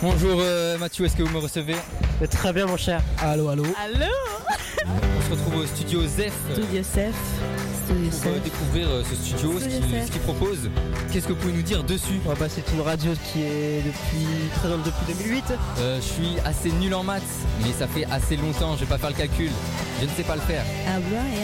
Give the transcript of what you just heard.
Bonjour Mathieu, est-ce que vous me recevez? Très bien mon cher. Allô. Allô. On se retrouve au studio ZEF pour découvrir ce studio, ce qu'il propose. Qu'est-ce que vous pouvez nous dire dessus? C'est une radio qui est présente depuis 2008. Je suis assez nul en maths, mais ça fait assez longtemps, je vais pas faire le calcul. Je ne sais pas le faire. Ah ouais.